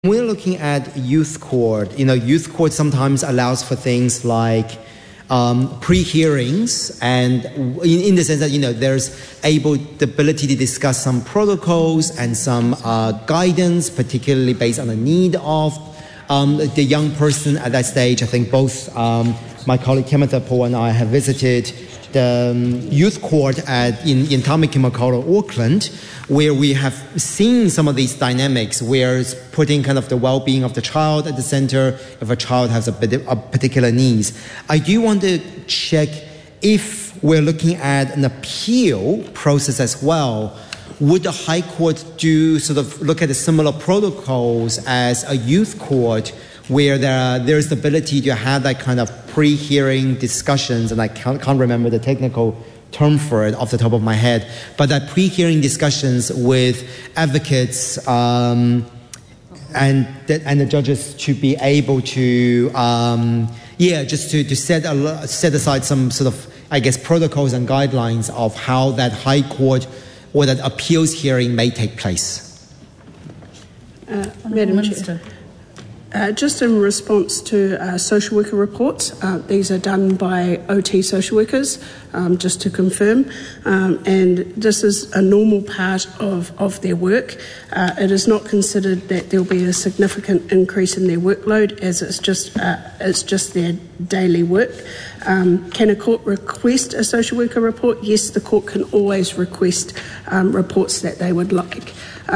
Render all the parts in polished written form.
We're looking at youth court. Youth court sometimes allows for things like pre-hearings, and in the sense that there's the ability to discuss some protocols and some guidance, particularly based on the need of the young person at that stage. I think both my colleague Kematha Paul and I have visited the youth court in Tamaki Makaurau, Auckland, where we have seen some of these dynamics, where it's putting kind of the well-being of the child at the center if a child has a particular needs. I do want to check if we're looking at an appeal process as well. Would the High Court look at the similar protocols as a youth court, where there's the ability to have that kind of pre-hearing discussions, and I can't remember the technical term for it off the top of my head, but that pre-hearing discussions with advocates and the judges to be able to to set aside some sort of, I guess, protocols and guidelines of how that High Court or that appeals hearing may take place. Madam Minister. Just in response to social worker reports, these are done by OT social workers, just to confirm, and this is a normal part of their work. It is not considered that there will be a significant increase in their workload, as it's just their daily work. Can a court request a social worker report? Yes, the court can always request reports that they would like.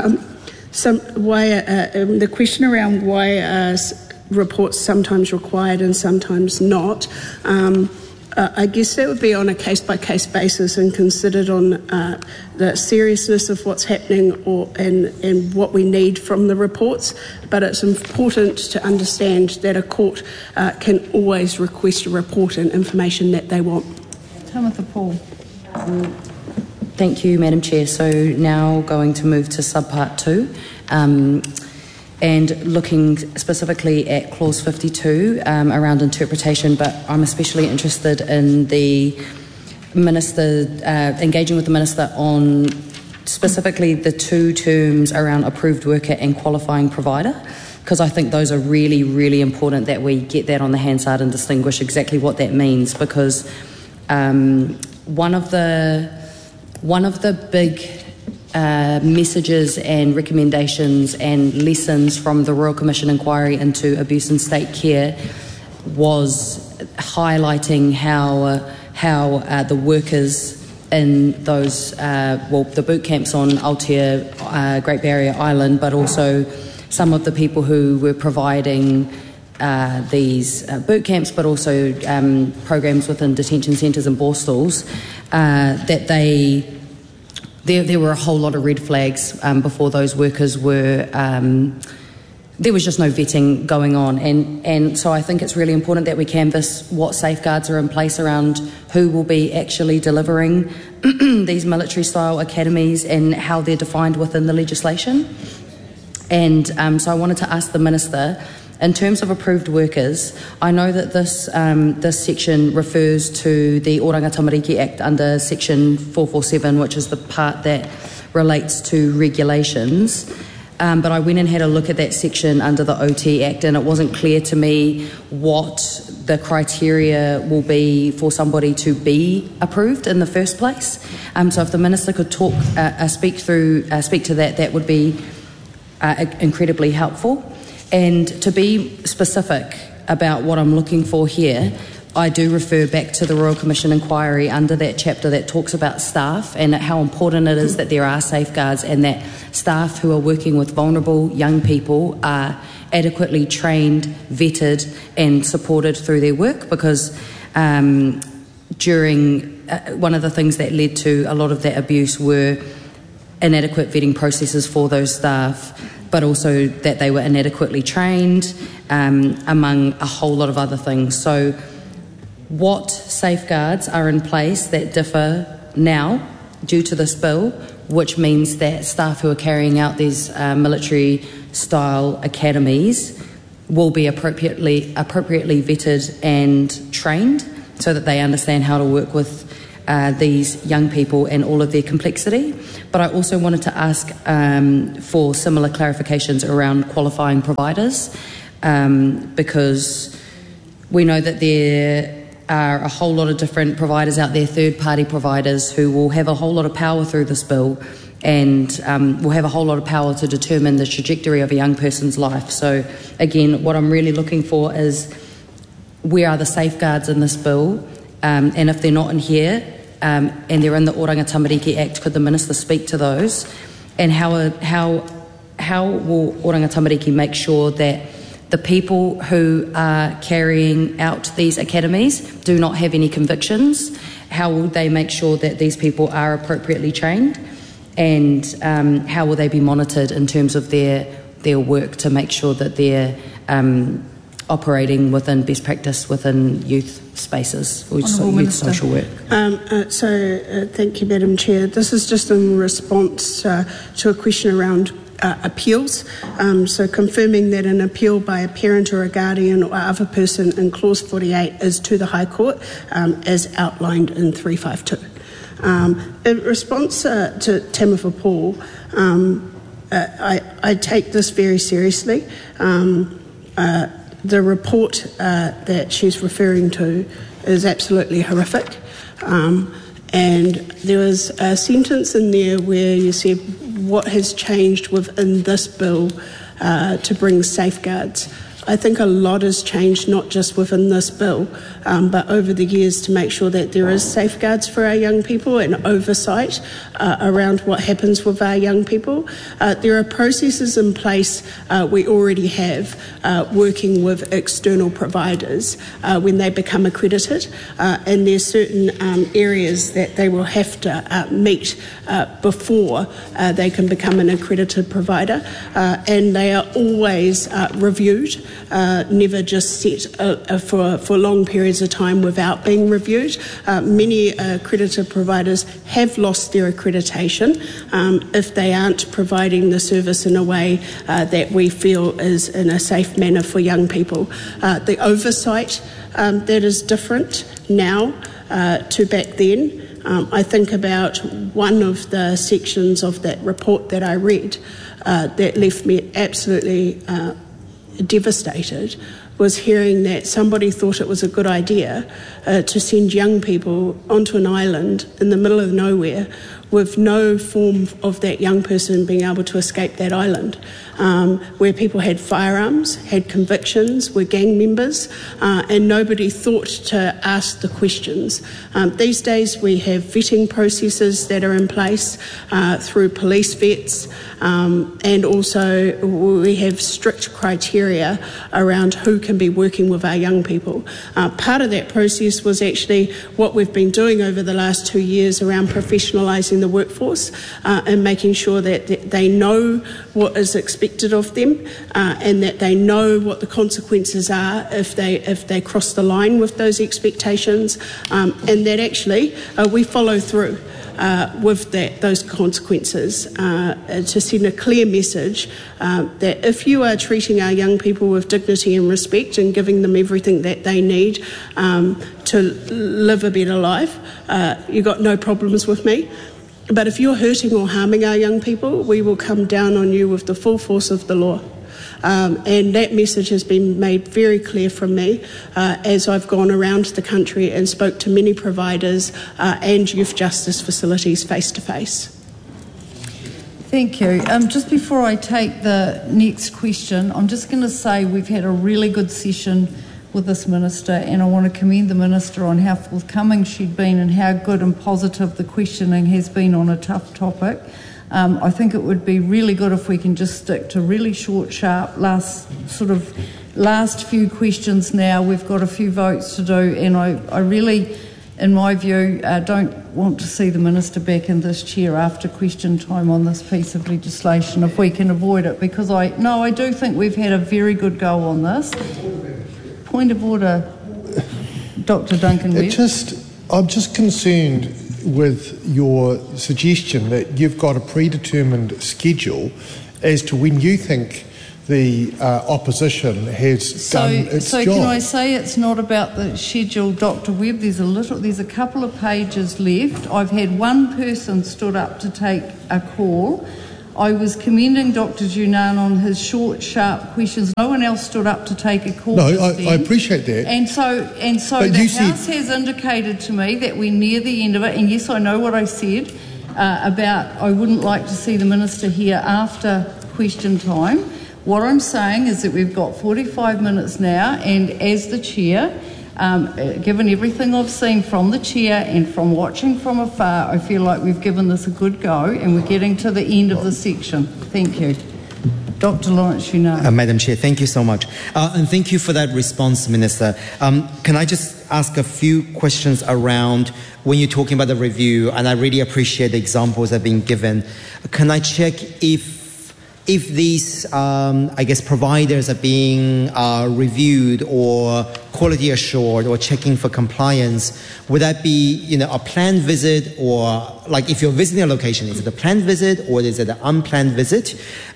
The question around why reports sometimes required and sometimes not, I guess that would be on a case-by-case basis and considered on the seriousness of what's happening and what we need from the reports. But it's important to understand that a court can always request a report and information that they want. Kematha Paul. Thank you, Madam Chair. So now going to move to subpart 2 and looking specifically at clause 52 around interpretation, but I'm especially interested in the Minister, engaging with the Minister on specifically the two terms around approved worker and qualifying provider, because I think those are really, really important that we get that on the Hansard and distinguish exactly what that means, because one of the big messages and recommendations and lessons from the Royal Commission inquiry into abuse in state care was highlighting how the workers in those, the boot camps on Aotea, Great Barrier Island, but also some of the people who were providing these boot camps, but also programs within detention centres and borstals, that there were a whole lot of red flags before those workers were. There was just no vetting going on, and so I think it's really important that we canvass what safeguards are in place around who will be actually delivering these military-style academies and how they're defined within the legislation. And so I wanted to ask the Minister, in terms of approved workers, I know that this section refers to the Oranga Tamariki Act under section 447, which is the part that relates to regulations. But I went and had a look at that section under the OT Act, and it wasn't clear to me what the criteria will be for somebody to be approved in the first place. So if the Minister could speak to that, that would be incredibly helpful. And to be specific about what I'm looking for here, I do refer back to the Royal Commission inquiry under that chapter that talks about staff and how important it is that there are safeguards and that staff who are working with vulnerable young people are adequately trained, vetted and supported through their work, because during one of the things that led to a lot of that abuse were inadequate vetting processes for those staff, but also that they were inadequately trained, among a whole lot of other things. So what safeguards are in place that differ now due to this bill, which means that staff who are carrying out these military-style academies will be appropriately vetted and trained so that they understand how to work with these young people and all of their complexity. But I also wanted to ask for similar clarifications around qualifying providers, because we know that there are a whole lot of different providers out there, third-party providers, who will have a whole lot of power through this bill and will have a whole lot of power to determine the trajectory of a young person's life. So again, what I'm really looking for is, where are the safeguards in this bill? And if they're not in here and they're in the Oranga Tamariki Act, could the Minister speak to those? And how will Oranga Tamariki make sure that the people who are carrying out these academies do not have any convictions? How will they make sure that these people are appropriately trained? And how will they be monitored in terms of their work to make sure that they're operating within best practice within youth spaces or youth social work? Thank you, Madam Chair. This is just in response to a question around appeals. So confirming that an appeal by a parent or a guardian or other person in Clause 48 is to the High Court, as outlined in 352. In response to Tamafa Paul, I take this very seriously. The report that she's referring to is absolutely horrific. And there was a sentence in there where you said, what has changed within this bill to bring safeguards? I think a lot has changed, not just within this bill, but over the years, to make sure that there is safeguards for our young people and oversight around what happens with our young people. There are processes in place we already have working with external providers when they become accredited, and there's certain areas that they will have to meet before they can become an accredited provider, and they are always reviewed. Never just set for long periods of time without being reviewed. Many accredited providers have lost their accreditation if they aren't providing the service in a way that we feel is in a safe manner for young people. The oversight that is different now to back then. I think about one of the sections of that report that I read that left me absolutely devastated, was hearing that somebody thought it was a good idea to send young people onto an island in the middle of nowhere with no form of that young person being able to escape that island, where people had firearms, had convictions, were gang members, and nobody thought to ask the questions. These days we have vetting processes that are in place through police vets, and also we have strict criteria around who can be working with our young people. Part of that process was actually what we've been doing over the last 2 years around professionalising the workforce and making sure that they know what is expected of them and that they know what the consequences are if they cross the line with those expectations, and that actually we follow through with those consequences to send a clear message that if you are treating our young people with dignity and respect and giving them everything that they need to live a better life, you've got no problems with me. But if you're hurting or harming our young people, we will come down on you with the full force of the law. And that message has been made very clear from me as I've gone around the country and spoke to many providers and youth justice facilities face to face. Thank you. Just before I take the next question, I'm just going to say we've had a really good session with this Minister, and I want to commend the Minister on how forthcoming she'd been and how good and positive the questioning has been on a tough topic. I think it would be really good if we can just stick to really short, sharp, last few questions now. We've got a few votes to do, and I really, in my view, don't want to see the Minister back in this chair after question time on this piece of legislation if we can avoid it, because I do think we've had a very good go on this. Point of order, Dr. Duncan Webb. I'm just concerned with your suggestion that you've got a predetermined schedule as to when you think the opposition has done its job. So can I say it's not about the schedule, Dr. Webb? There's a couple of pages left. I've had one person stood up to take a call. I was commending Dr. Junan on his short, sharp questions. No one else stood up to take a call. No, I appreciate that. And so the House has indicated to me that we're near the end of it. And yes, I know what I said about I wouldn't like to see the Minister here after question time. What I'm saying is that we've got 45 minutes now, and as the Chair, given everything I've seen from the Chair and from watching from afar, I feel like we've given this a good go and we're getting to the end of the section. Thank you. Dr. Lawrence Junan. Madam Chair, thank you so much. And thank you for that response, Minister. Can I just ask a few questions around when you're talking about the review, and I really appreciate the examples that have been given. Can I check if these, providers are being reviewed or quality assured or checking for compliance, would that be, a planned visit, or like if you're visiting a location, is it a planned visit or is it an unplanned visit?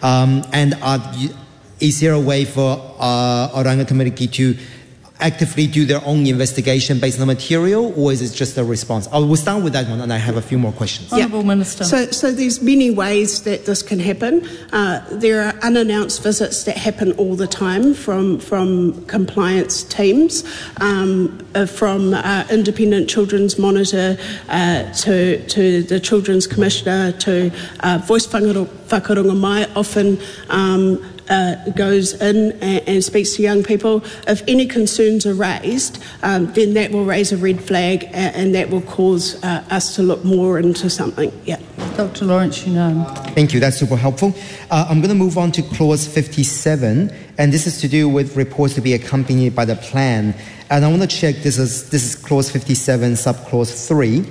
Is there a way for Oranga Tamariki to actively do their own investigation based on the material, or is it just a response? I will start with that one, and I have a few more questions. Honourable Minister. So there's many ways that this can happen. There are unannounced visits that happen all the time from compliance teams, from Independent Children's Monitor to the Children's Commissioner to Voice Whakarunga Mai often goes in and speaks to young people. If any concerns are raised, then that will raise a red flag and that will cause us to look more into something. Yeah. Dr. Lawrence Junan. Thank you, that's super helpful. I'm going to move on to clause 57, and this is to do with reports to be accompanied by the plan. And I want to check, this is clause 57, subclause 3.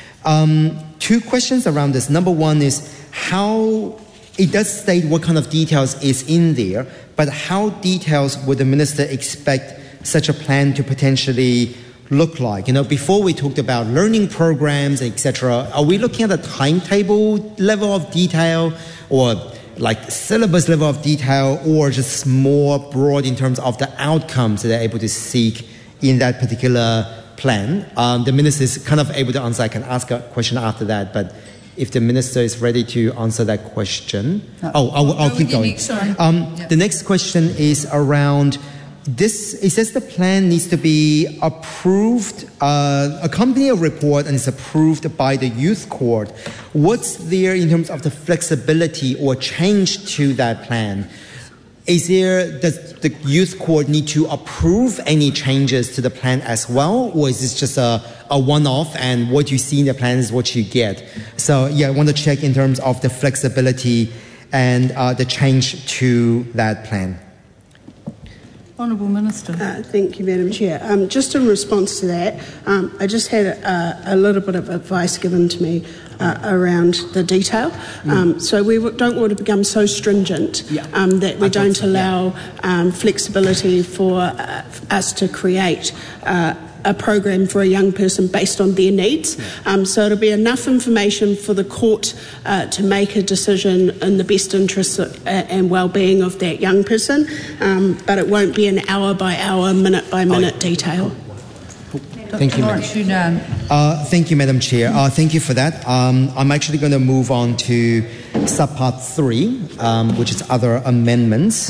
Two questions around this. Number one is how it does state what kind of details is in there, but how details would the Minister expect such a plan to potentially look like? Before we talked about learning programs, etc. Are we looking at a timetable level of detail, or like syllabus level of detail, or just more broad in terms of the outcomes that they're able to seek in that particular plan? The Minister is kind of able to answer. I can ask a question after that, but if the Minister is ready to answer that question. I'll keep going. The next question is around this. It says the plan needs to be approved, accompany a report, and it's approved by the youth court. What's there in terms of the flexibility or change to that plan? Does the youth court need to approve any changes to the plan as well, or is this just a one-off and what you see in the plan is what you get? So I want to check in terms of the flexibility and the change to that plan. Honourable Minister. Thank you, Madam Chair. Just in response to that, I just had a little bit of advice given to me around the detail. So we don't want to become so stringent that we don't allow flexibility for us to create a program for a young person based on their needs. So it'll be enough information for the court to make a decision in the best interests and well-being of that young person, but it won't be an hour-by-hour, minute-by-minute detail. Thank you, Madam. Thank you, Madam Chair. Thank you for that. I'm actually going to move on to subpart 3, which is other amendments.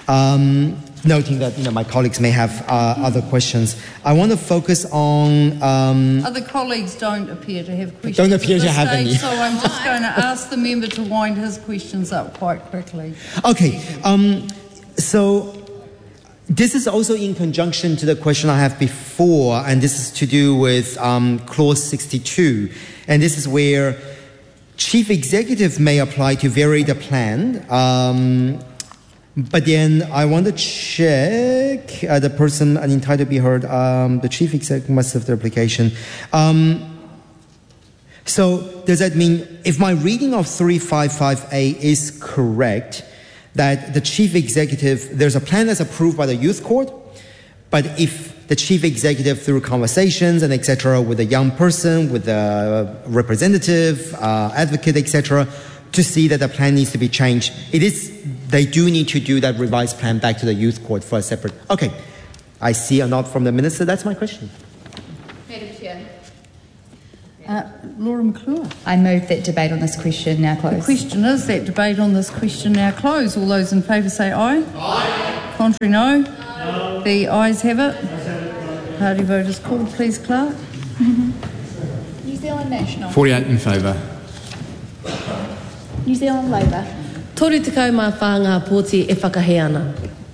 Noting that my colleagues may have other questions, I want to focus on. Other colleagues don't appear to have questions. Don't appear to have any. So I'm just going to ask the member to wind his questions up quite quickly. Okay. So this is also in conjunction to the question I have before, and this is to do with clause 62, and this is where chief executive may apply to vary the plan. But then I want to check the person entitled to be heard. The chief executive must have the application. So does that mean, if my reading of 355A is correct, that the chief executive, there's a plan that's approved by the youth court, but if the chief executive, through conversations and etc. with a young person, with a representative, advocate, etc., to see that the plan needs to be changed. They do need to do that revised plan back to the youth court for a separate. Okay, I see a nod from the minister. That's my question. Madam Chair. Laura McClure. I move that debate on this question now close. The question is that debate on this question now close. All those in favour say aye. Aye. Contrary, no. No. The ayes have it. Party vote is called. Please, Clark. New Zealand National. 48 in favour. New Zealand Labour. Tori te kau mā whāngā pōti e whakahe ana.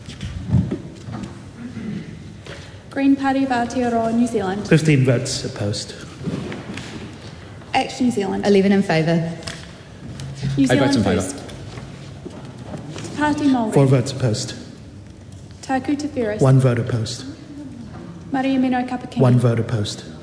Green Party of Aotearoa, New Zealand. 15 votes opposed. Action New Zealand. 11 in favour. New 8 Zealand votes in favour. First. Te Pāti Māori. 4 votes opposed. Taku Te Whereas. 1 vote opposed. Maria Mino Kapakini. 1 vote opposed.